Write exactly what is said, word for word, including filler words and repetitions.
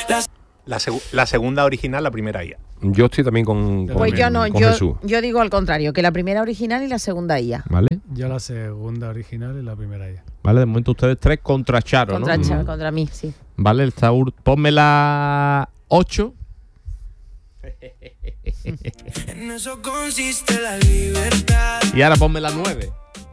La, seg- la segunda original, la primera I A. Yo estoy también con, con, Pues yo no, con yo, Jesús. yo digo al contrario, que la primera original y la segunda I A. ¿Vale? Yo la segunda original y la primera I A. Vale, de momento ustedes tres contra Charo, Contra, ¿no? Charo, contra mí, sí. Vale, el Saúl, ponme la ocho. En eso consiste la libertad. Y ahora ponme la nueve.